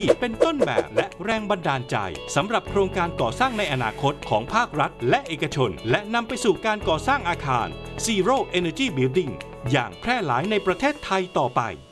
เป็นต้นแบบและแรงบันดาลใจสำหรับโครงการก่อสร้างในอนาคตของภาครัฐและเอกชนและนำไปสู่การก่อสร้างอาคาร Zero Energy Building อย่างแพร่หลายในประเทศไทยต่อไป